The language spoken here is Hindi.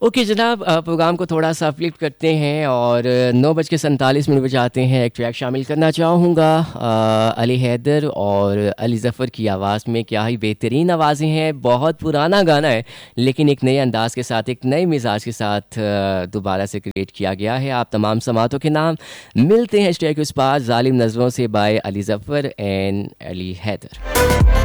ओके जनाब, प्रोग्राम को थोड़ा सा फ्लिप करते हैं और 9:47 बजे आते हैं। एक ट्रैक शामिल करना चाहूँगा अली हैदर और अली ज़फ़र की आवाज़ में। क्या ही बेहतरीन आवाज़ें हैं। बहुत पुराना गाना है लेकिन एक नए अंदाज़ के साथ, एक नए मिजाज के साथ दोबारा से क्रिएट किया गया है। आप तमाम समातों के नाम मिलते हैं इस ट्रैक के उस पार, ज़ालिम नज़रों से बाय अली ज़फ़र एंड अली हैदर।